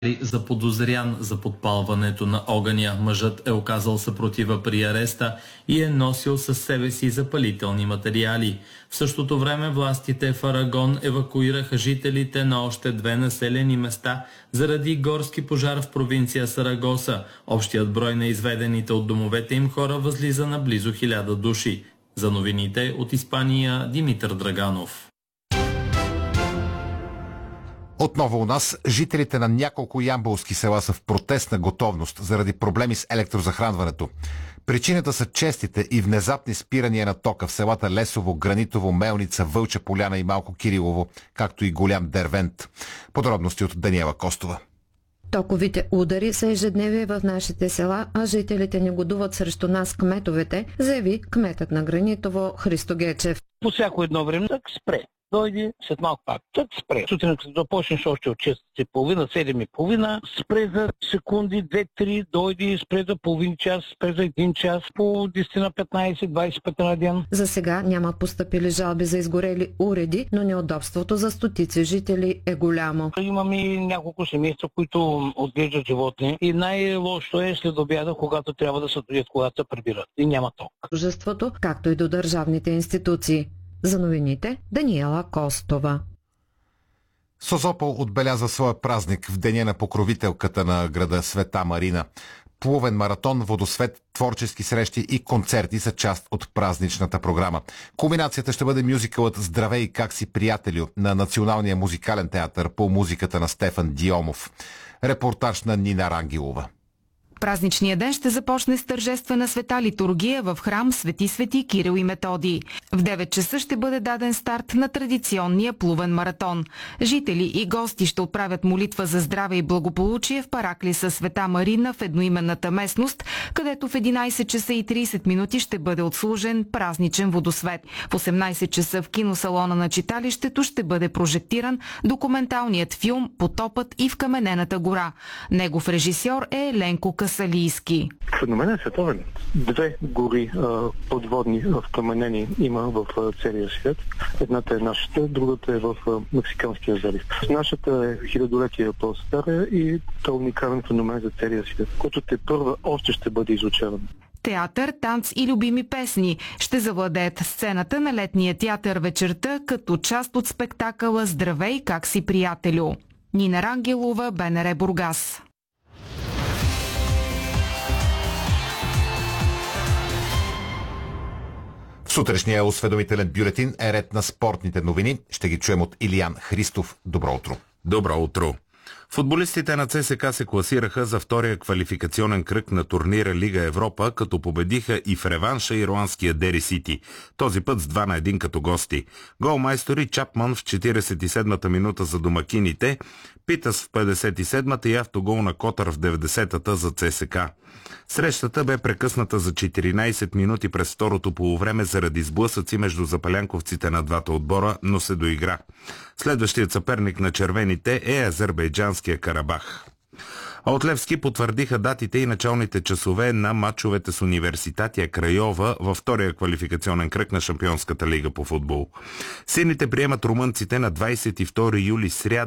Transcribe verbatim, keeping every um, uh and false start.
Заподозрян за подпалването на огъня. Мъжът е оказал съпротива при ареста и е носил със себе си запалителни материали. В същото време властите в Арагон евакуираха жителите на още две населени места заради горски пожар в провинция Сарагоса. Общият брой на изведените от домовете им хора възлиза на близо хиляда души. За новините от Испания, Димитър Драганов. Отново у нас жителите на няколко ямболски села са в протестна готовност заради проблеми с електрозахранването. Причината са честите и внезапни спирания на тока в селата Лесово, Гранитово, Мелница, Вълча поляна и Малко Кирилово, както и Голям Дервент. Подробности от Даниела Костова. Токовите удари са ежедневие в нашите села, а жителите негодуват срещу нас кметовете, заяви кметът на Гранитово Христо Гечев. По всяко едно време так спре. Дойде, след малко пак тък спре. Сутрин, като започнеш още от шест и половина, седем и половина, спре за секунди, две-три, дойде, спре за половин час, спре за един час, по десет на петнайсет двайсет пъти на ден. За сега няма постъпили жалби за изгорели уреди, но неудобството за стотици жители е голямо. Имаме няколко семейства, които отглеждат животни и най-лошото е след обяда, когато трябва да се доят, когато се прибират и няма ток. Дружеството, както и до държавните институции. За новините, Даниела Костова. Созопол отбеляза своя празник в деня на покровителката на града Света Марина. Плувен маратон, водосвет, творчески срещи и концерти са част от празничната програма. Кулминацията ще бъде мюзикълът "Здравей, как си, приятелю" на Националния музикален театър по музиката на Стефан Диомов. Репортаж на Нина Рангелова. Празничният ден ще започне с тържествена света литургия в храм Свети Свети Кирил и Методий. В девет часа ще бъде даден старт на традиционния плувен маратон. Жители и гости ще отправят молитва за здраве и благополучие в параклиса Света Марина в едноименната местност, където в единайсет часа и трийсет минути ще бъде отслужен празничен водосвет. В осемнайсет часа в киносалона на читалището ще бъде прожектиран документалният филм "Потопът и в каменената гора". Негов режисьор е Ленко Касалийски. Феноменът е световен. Две гори а, подводни вкаменени има в а, целия свят. Едната е нашата, другата е в а, Мексиканския залив. Нашата е хилядолетия по-стара и то е уникален феномен за целия свят, който те първа още ще бъде изучаван. Театър, танц и любими песни ще завладеят сцената на летния театър вечерта като част от спектакъла "Здравей, как си, приятелю". Нина Рангелова, БНР Бургас. В сутрешния осведомителен бюлетин е ред на спортните новини. Ще ги чуем от Илиян Христов. Добро утро. Добро утро. Футболистите на ЦСКА се класираха за втория квалификационен кръг на турнира Лига Европа, като победиха и в реванша ирландския Дери Сити. Този път с два на един като гости. Голмайстори Чапман в четирийсет и седмата минута за домакините, Питас в петдесет и седмата и автогол на Котър в деветдесетата за ЦСКА. Срещата бе прекъсната за четиринайсет минути през второто полувреме заради сблъсъци между запалянковците на двата отбора, но се доигра. Следващият съперник на червените е азербайджанския Карабах. А от Левски потвърдиха датите и началните часове на матчовете с Университатия Крайова във втория квалификационен кръг на Шампионската лига по футбол. Сините приемат румънците на двайсет и втори юли сряда